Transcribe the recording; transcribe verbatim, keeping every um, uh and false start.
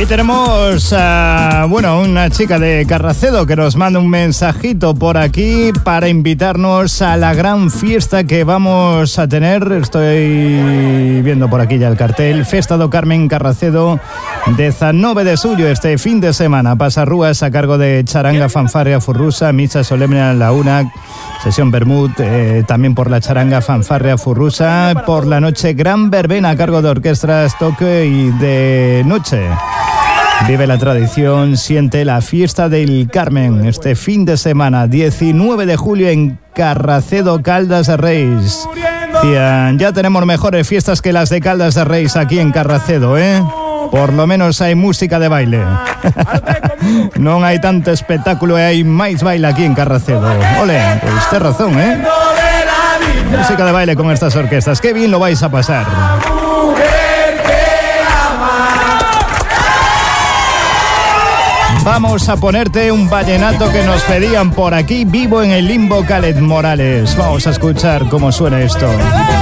Y tenemos, uh, bueno, una chica de Carracedo que nos manda un mensajito por aquí para invitarnos a la gran fiesta que vamos a tener. Estoy viendo por aquí ya el cartel. Festa do Carmen Carracedo dezanove de suyo este fin de semana. Pasarrúas a cargo de Charanga Fanfarria Furrusa, misa solemne a la una, sesión Bermud, eh, también por la Charanga Fanfarria Furrusa. Por la noche, gran verbena a cargo de orquestas Toque y de noche. Vive la tradición, siente la fiesta del Carmen este fin de semana, diecinueve de julio en Carracedo, Caldas de Reis. Decían, ya tenemos mejores fiestas que las de Caldas de Reis aquí en Carracedo, ¿eh? Por lo menos hay música de baile. No hay tanto espectáculo, hay más baile aquí en Carracedo. Ole, pues tienes razón, ¿eh? Música de baile con estas orquestas, qué bien lo vais a pasar. Vamos a ponerte un vallenato que nos pedían por aquí, Vivo en el Limbo, Khaled Morales. Vamos a escuchar cómo suena esto.